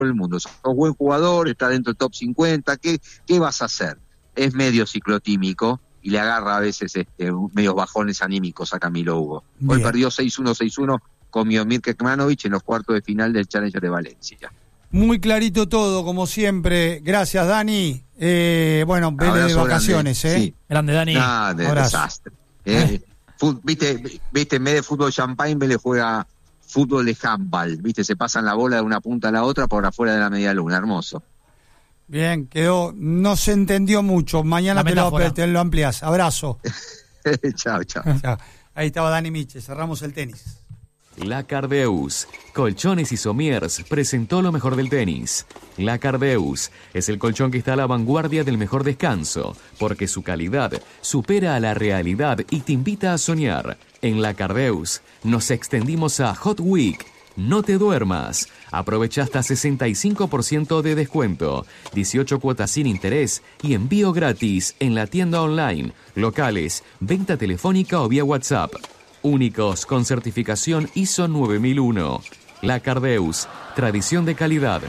el mundo. Sos buen jugador, está dentro del top 50, ¿qué vas a hacer? Es medio ciclotímico y le agarra a veces medios bajones anímicos a Camilo Hugo. Hoy Bien. perdió 6-1, 6-1 con Miomir Kekmanovic en los cuartos de final del Challenger de Valencia. Muy clarito todo, como siempre. Gracias, Dani. Bueno, vele de Abrazo vacaciones, grande. ¿eh? Sí. Grande, Dani. De Abrazo. desastre. Viste, en vez de fútbol champagne, le juega fútbol de handball. Viste, se pasan la bola de una punta a la otra por afuera de la media luna. Hermoso. Bien, quedó. No se entendió mucho. Mañana te lo ampliás. Abrazo. Chao. Chao. Ahí estaba Dani Miche. Cerramos el tenis. La Cardeus, Colchones y Somiers presentó lo mejor del tenis. La Cardeus es el colchón que está a la vanguardia del mejor descanso, porque su calidad supera a la realidad y te invita a soñar. En La Cardeus nos extendimos a Hot Week. No te duermas. Aprovecha hasta 65% de descuento, 18 cuotas sin interés y envío gratis en la tienda online, locales, venta telefónica o vía WhatsApp. Únicos con certificación ISO 9001. La Cardeus, tradición de calidad.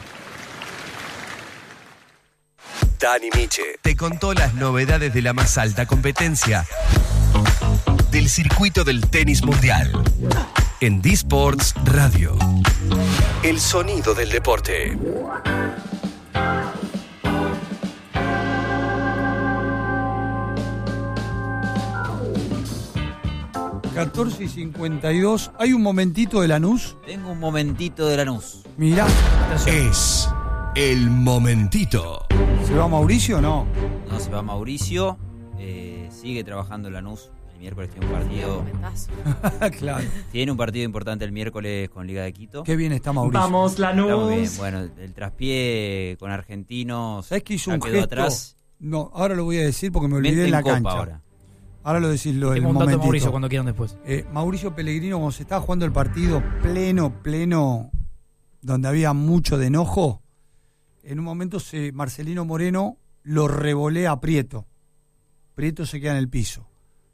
Dani Miche te contó las novedades de la más alta competencia del circuito del tenis mundial. En D-Sports Radio. El sonido del deporte. (14:52). ¿Hay un momentito de Lanús? Tengo un momentito de Lanús. Mirá. Es el momentito. ¿Se va Mauricio o no? No, se va Mauricio. Sigue trabajando en Lanús. El miércoles tiene un partido. Claro. Tiene un partido importante el miércoles con Liga de Quito. Qué bien está Mauricio. Vamos, Lanús. Está muy bien. Bueno, el traspié con Argentinos. ¿Sabés que hizo ya un quedó gesto? atrás. No, ahora lo voy a decir porque me olvidé Mente en la en Copa cancha. Ahora lo decís lo del Tengo un dato de momentito. Mauricio cuando quieran después. Mauricio Pellegrino, cuando se estaba jugando el partido pleno, donde había mucho de enojo, en un momento Marcelino Moreno lo revolea a Prieto. Prieto se queda en el piso.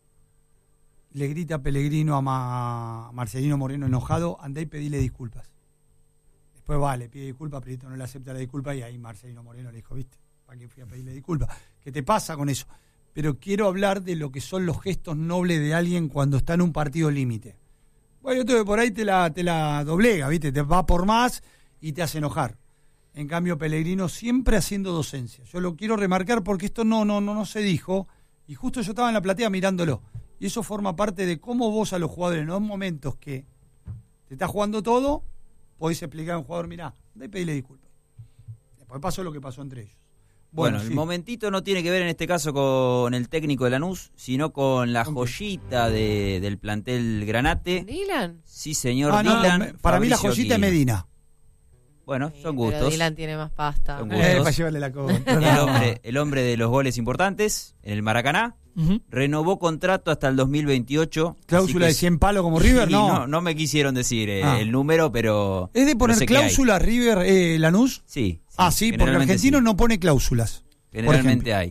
Le grita Pellegrino a Marcelino Moreno enojado: andá y pedile disculpas. Después le pide disculpas, Prieto no le acepta la disculpa y ahí Marcelino Moreno le dijo: ¿viste? ¿Para qué fui a pedirle disculpas? ¿Qué te pasa con eso? Pero quiero hablar de lo que son los gestos nobles de alguien cuando está en un partido límite. Bueno, yo por ahí te la doblega, ¿viste? Te va por más y te hace enojar. En cambio, Pellegrino siempre haciendo docencia. Yo lo quiero remarcar porque esto no se dijo, y justo yo estaba en la platea mirándolo. Y eso forma parte de cómo vos a los jugadores, en los momentos que te estás jugando todo, podés explicar a un jugador: mirá, anda y pedile disculpas. Después pasó lo que pasó entre ellos. Bueno, sí. El momentito no tiene que ver en este caso con el técnico de Lanús, sino con la joyita del plantel Granate. ¿Dylan? Sí, señor, No, Dylan. para mí la Fabricio joyita es Aquino. Medina. Bueno, Sí, son pero gustos. Dylan tiene más pasta. Son gustos. Para llevarle la contra. El hombre de los goles importantes en el Maracaná. Renovó contrato hasta el 2028. ¿Cláusula de 100 palos como River? Sí, No. no me quisieron decir el número, pero... ¿Es de poner pero sé que cláusula River Lanús? Sí. Sí, porque Argentino no pone cláusulas. Generalmente hay.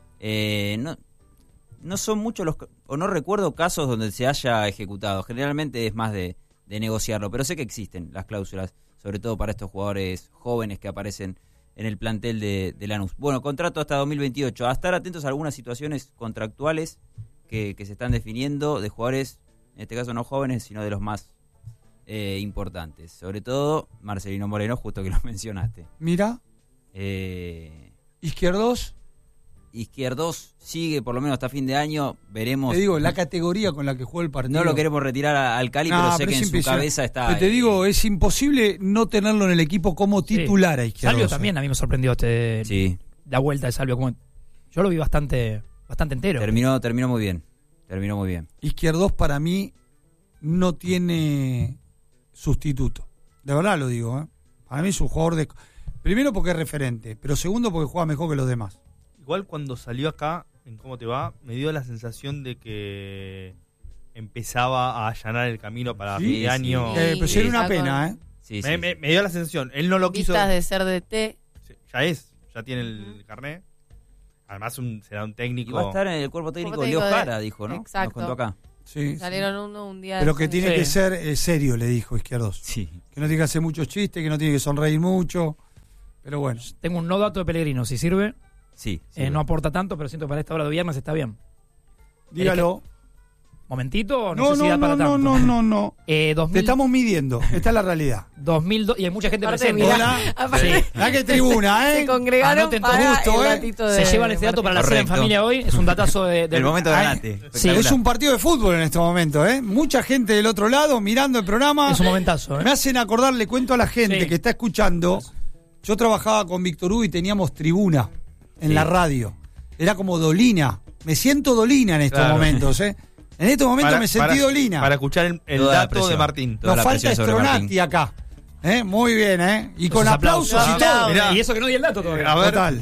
No son muchos o no recuerdo casos donde se haya ejecutado. Generalmente es más de negociarlo, pero sé que existen las cláusulas, sobre todo para estos jugadores jóvenes que aparecen en el plantel de Lanús. Bueno, contrato hasta 2028. A estar atentos a algunas situaciones contractuales que se están definiendo de jugadores, en este caso no jóvenes, sino de los más importantes. Sobre todo Marcelino Moreno, justo que lo mencionaste. Mira. Izquierdos sigue por lo menos hasta fin de año. Veremos. Te digo, la categoría con la que juega el partido. No lo queremos retirar al Cali, pero sé que en su cabeza está. Pero te digo, es imposible no tenerlo en el equipo como titular a Izquierdos. Salvio también a mí me sorprendió la vuelta de Salvio. Yo lo vi bastante entero. Terminó muy bien. Izquierdos para mí no tiene sustituto. De verdad lo digo, ¿eh? Para mí es un jugador de... Primero porque es referente, pero segundo porque juega mejor que los demás. Igual cuando salió acá, en Cómo Te Va, me dio la sensación de que empezaba a allanar el camino para fin de año. Pero sería una pena, ¿eh? Sí. Me dio la sensación. Él no lo quiso. Vistas de ser de T. Ya tiene el carnet. Además será un técnico. Y va a estar en el cuerpo técnico Leo Jara, dijo, ¿no? Exacto. Nos contó acá. Sí. Salieron un día. Pero que tiene que ser serio, le dijo Izquierdos. Sí. Que no tiene que hacer muchos chistes, que no tiene que sonreír mucho. Pero bueno. Tengo un no dato de Pellegrino, si sirve. Sí. No aporta tanto, pero siento que para esta hora de viernes está bien. Dígalo. ¿Momentito o No, necesidad para tanto? No. Te estamos midiendo. Esta es la realidad. 2002, y hay mucha gente Aparte, presente. mirá, Sí. La que tribuna, Se congregaron Anoten todo para gusto, el ratito de Se llevan este dato para la cena en Correcto. familia hoy. Es un datazo de El momento de ganate. Sí, Es un partido de fútbol en este momento, ¿eh? Mucha gente del otro lado mirando el programa. Es un momentazo, Me hacen acordar, le cuento a la gente Sí. que está escuchando. Yo trabajaba con Víctor Hugo y teníamos tribuna en la radio. Era como Dolina. Me siento Dolina en estos momentos, ¿eh? En estos momentos me sentí Dolina. Para escuchar el Toda la dato presión. de Martín. Toda Nos la falta presión sobre Stronati Martín. acá. Muy bien, ¿eh? Y con Esos aplausos aplausos. y todo. Mirá. Y eso que no di el dato todavía. A ver. Total.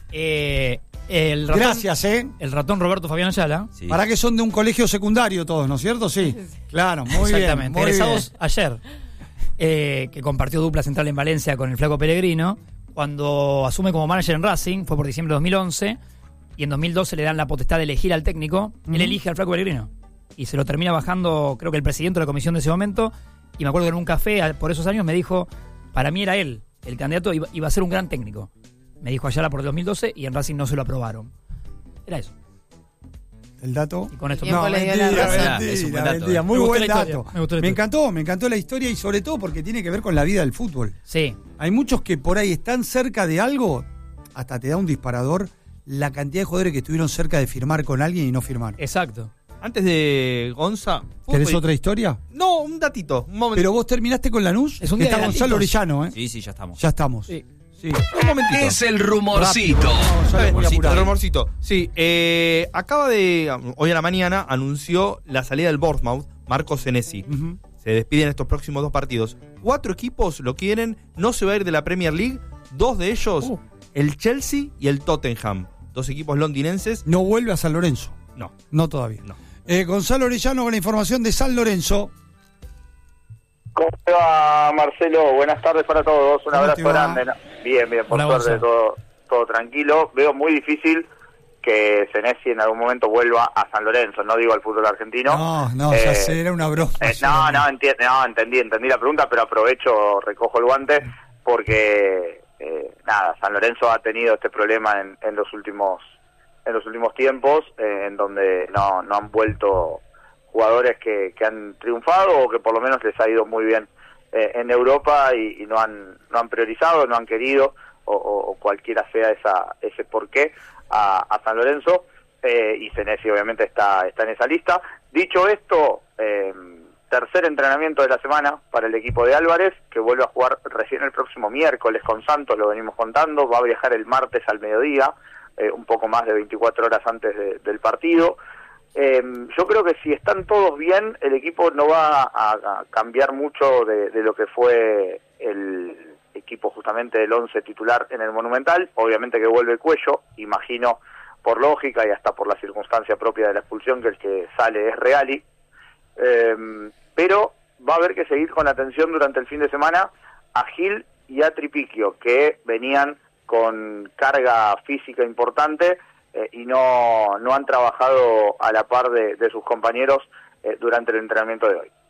El ratón, Gracias, ¿eh? El ratón Roberto Fabián Ayala. Sí. Para que son de un colegio secundario todos, ¿no es cierto? Sí. Claro, muy bien. Exactamente. Muy bien. Egresados ayer, que compartió dupla central en Valencia con el Flaco Pellegrino. Cuando asume como manager en Racing, fue por diciembre de 2011, y en 2012 le dan la potestad de elegir al técnico. Él elige al Flaco Pellegrino. Y se lo termina bajando, creo que el presidente de la comisión de ese momento. Y me acuerdo que en un café, por esos años, me dijo, para mí era él, el candidato, iba a ser un gran técnico. Me dijo Ayala por el 2012 y en Racing no se lo aprobaron. Era eso. El dato. Y con esto Tiempo le dio la razón. Es un buen dato, mentira. Muy Me gustó buen la historia, dato. me gustó la historia. Me encantó la historia y sobre todo porque tiene que ver con la vida del fútbol. Sí. Hay muchos que por ahí están cerca de algo, hasta te da un disparador la cantidad de jugadores que estuvieron cerca de firmar con alguien y no firmaron. Exacto. Antes de Gonza. ¿Querés otra historia? No, un datito. Un momento. Pero vos terminaste con Lanús. Es un día Está de Gonzalo gatitos. Orellano, ¿eh? Sí, ya estamos. Ya estamos. Sí. Sí. Un momentito. Es el rumorcito. Gonzalo muy apurado. El rumorcito. Sí, acaba de. Hoy a la mañana anunció la salida del Bournemouth, Marco Senesi. Ujú. Se despide en estos próximos 2 partidos. 4 equipos lo quieren, no se va a ir de la Premier League. 2 de ellos, el Chelsea y el Tottenham. 2 equipos londinenses. No vuelve a San Lorenzo. No. No todavía. No. Gonzalo Orellano con la información de San Lorenzo. ¿Cómo te va, Marcelo? Buenas tardes para todos. Un ¿Cómo te abrazo va? grande. Bien, por Hola, suerte, Gonzalo. todo tranquilo. Veo muy difícil que Senesi en algún momento vuelva a San Lorenzo. No digo al fútbol argentino. No, ya sé, era una broma. Entendí la pregunta, pero aprovecho, recojo el guante, porque San Lorenzo ha tenido este problema en los últimos tiempos, en donde no han vuelto jugadores que han triunfado o que por lo menos les ha ido muy bien en Europa y no han priorizado, no han querido o cualquiera sea ese porqué a San Lorenzo, y Senesi obviamente está en esa lista. Dicho esto, tercer entrenamiento de la semana para el equipo de Álvarez, que vuelve a jugar recién el próximo miércoles con Santos, lo venimos contando. Va a viajar el martes al mediodía, un poco más de 24 horas antes del partido. Yo creo que si están todos bien, el equipo no va a cambiar mucho de lo que fue el equipo justamente del 11 titular en el Monumental. Obviamente que vuelve Cuello, imagino por lógica y hasta por la circunstancia propia de la expulsión, que el que sale es Reali. Pero va a haber que seguir con atención durante el fin de semana a Gil y a Tripiquio, que venían con carga física importante y no han trabajado a la par de sus compañeros durante el entrenamiento de hoy.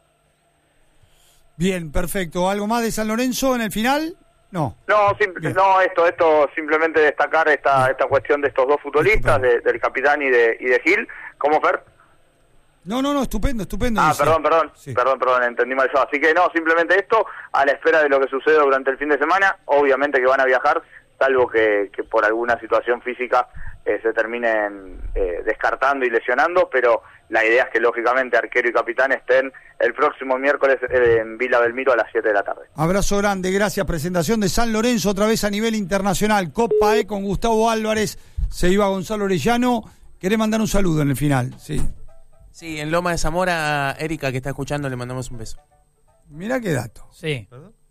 Bien, perfecto. ¿Algo más de San Lorenzo en el final? No. Esto simplemente destacar esta cuestión de estos dos futbolistas, del capitán y de Gil. ¿Cómo, Fer? No, estupendo. Dice. Perdón, Sí. perdón, entendí mal yo. Así que simplemente esto, a la espera de lo que suceda durante el fin de semana. Obviamente que van a viajar, salvo que por alguna situación física se terminen descartando y lesionando, pero la idea es que lógicamente arquero y capitán estén el próximo miércoles en Villa Belmiro a las 7 de la tarde. Abrazo grande, gracias. Presentación de San Lorenzo otra vez a nivel internacional. Copa con Gustavo Álvarez. Se iba Gonzalo Orellano. ¿Querés mandar un saludo en el final? Sí. Sí, en Loma de Zamora, a Erika que está escuchando le mandamos un beso. Mirá qué dato. Sí.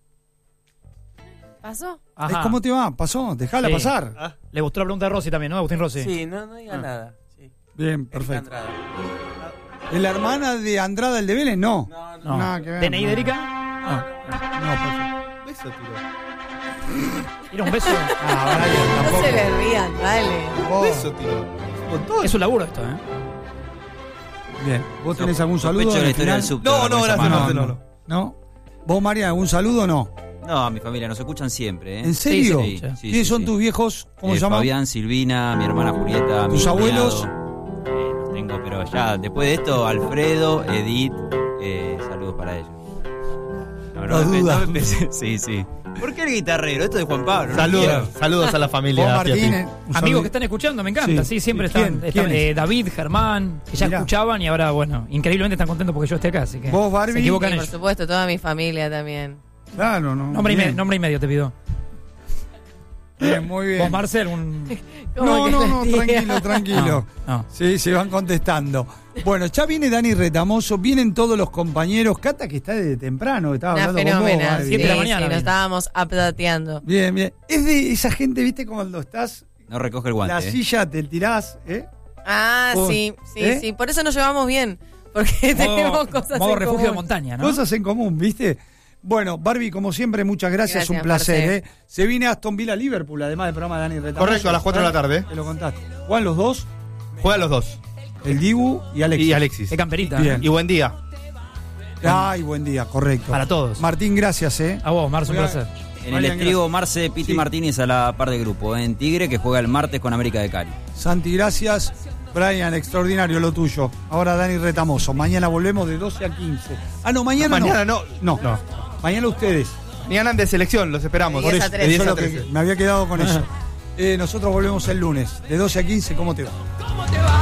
¿Pasó? Ajá. ¿Cómo te va? ¿Pasó? Dejala Sí. pasar. Le gustó la pregunta de Rossi también, ¿no? Agustín Rossi. Sí, no diga nada. Sí. Bien, Erika perfecto. Andrade. ¿Es la hermana de Andrada el de Vélez? No. No. Nada que ver. ¿DNI de Erika? No, perfecto. Beso, tío. ¿Era un beso? Brian, No tampoco. se le rían, dale. Vos. Beso, tío. Con todo. Es un laburo esto, ¿eh? Bien. ¿Vos tenés algún saludo Sospecho en la el historia final? del subte. No, gracias, No. ¿Vos, María, algún saludo o no? No, a mi familia nos escuchan siempre, ¿eh? ¿En serio? Sí, ¿Quiénes son tus viejos? ¿Cómo se llaman? Fabián, Silvina, mi hermana Julieta. ¿Tus mi abuelos? cuñado. Los tengo, pero ya después de esto, Alfredo, Edith, saludos para ellos. No dudas. Sí. ¿Por qué el guitarrero? Esto es de Juan Pablo. Saludos a la familia. Vos, Martín, Amigos que están escuchando, me encanta. Sí, siempre están. David, Germán, que ya escuchaban y ahora, bueno, increíblemente están contentos porque yo esté acá. Así que vos, Barbie. se equivocan Sí, por ellos. supuesto, toda mi familia también. Claro, no. Nombre y medio te pido. Bien, muy bien. Vos, Marcel, No, tranquilo. No. Sí, se van contestando. Bueno, ya viene Dani Retamoso, vienen todos los compañeros. Cata, que está desde temprano, estaba Una hablando con vos, fenómena. Barbie. 7 de la mañana Sí, nos viene. estábamos updateando. Bien. Es de esa gente, viste, cuando estás, No recoge el guante. la silla te tirás, Ah, Vos, sí. ¿eh? Sí. Por eso nos llevamos bien. Porque tenemos cosas modo en refugio de común. montaña, ¿no? Cosas en común, ¿viste? Bueno, Barbie, como siempre, muchas gracias, Gracias, un placer, Marce. Se viene Aston Villa Liverpool, además del programa de Dani Retamoso. Correcto, a las 4 de la tarde. Te lo contaste. ¿Juegan los dos? Juegan los dos. El Dibu y Alexis. Y Alexis. Qué camperita. Bien. Y buen día. Ay, buen día, correcto. Para todos. Martín, gracias, A vos, Marce, un Muy placer. En el Marian, estribo, gracias. Marce Piti Sí. Martínez a la par de grupo. En Tigre, que juega el martes con América de Cali. Santi, gracias. Brian, extraordinario lo tuyo. Ahora Dani Retamoso. Mañana volvemos de 12 a 15. Ah, no, mañana no. No. Mañana ustedes. Mañana de selección, los esperamos. De 10 a 13. De 10 Eso a es lo que 13. me había quedado con eso. Nosotros volvemos el lunes de 12 a 15. ¿Cómo te va?